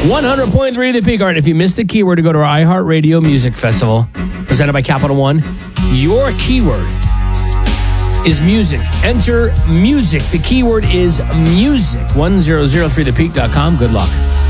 100.3 The Peak. All right, if you missed the keyword to go to our iHeartRadio Music Festival, presented by Capital One, your keyword is music. Enter music. The keyword is music. 1003thepeak.com. Good luck.